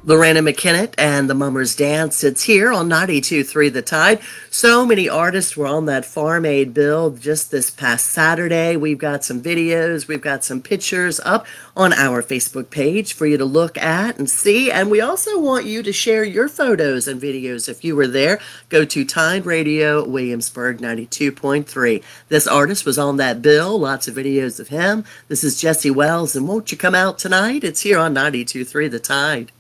Lorena McKennett and the Mummers Dance. It's here on 92.3 The Tide. So many artists were on that Farm Aid bill just this past Saturday. We've got some videos, we've got some pictures up on our Facebook page for you to look at and see. And we also want you to share your photos and videos if you were there. Go to Tide Radio Williamsburg 92.3. This artist was on that bill, lots of videos of him. This is Jesse Wells, and won't you come out tonight? It's here on 92.3 The Tide.